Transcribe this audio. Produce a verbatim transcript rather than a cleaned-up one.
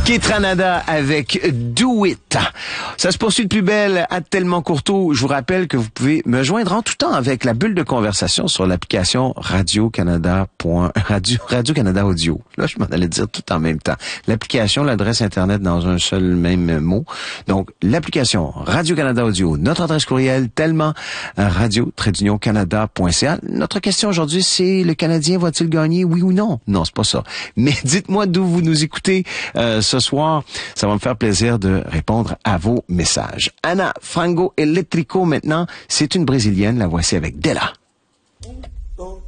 Ketranada avec Do It. Ça se poursuit de plus belle à Tellement Courteau. Je vous rappelle que vous pouvez me joindre en tout temps avec la bulle de conversation sur l'application Radio-Canada. Radio, Radio-Canada Audio. Là, je m'en allais dire tout en même temps. L'application, l'adresse Internet dans un seul même mot. Donc, l'application Radio-Canada Audio. Notre adresse courriel, tellement radio-canada.ca. Notre question aujourd'hui, c'est le Canadien va-t-il gagner, oui ou non? Non, c'est pas ça. Mais dites-moi d'où vous nous écoutez euh, ce soir. Ça va me faire plaisir de répondre à vos messages. Ana Frango Elétrico maintenant, c'est une Brésilienne. La voici avec Della.